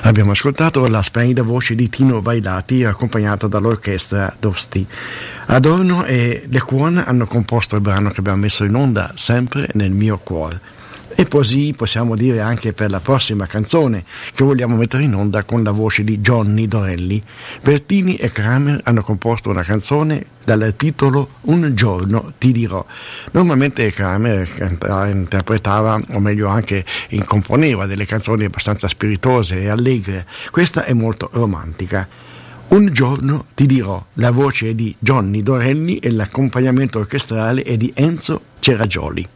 Abbiamo ascoltato la splendida voce di Tino Vailati accompagnata dall'orchestra d'Osti. Adorno e Le Cuon hanno composto il brano che abbiamo messo in onda, Sempre nel mio cuore. E così possiamo dire anche per la prossima canzone che vogliamo mettere in onda con la voce di Johnny Dorelli. Bertini e Kramer hanno composto una canzone dal titolo Un giorno ti dirò. Normalmente Kramer interpretava, o meglio anche componeva delle canzoni abbastanza spiritose e allegre. Questa è molto romantica. Un giorno ti dirò, la voce è di Johnny Dorelli e l'accompagnamento orchestrale è di Enzo Ceragioli.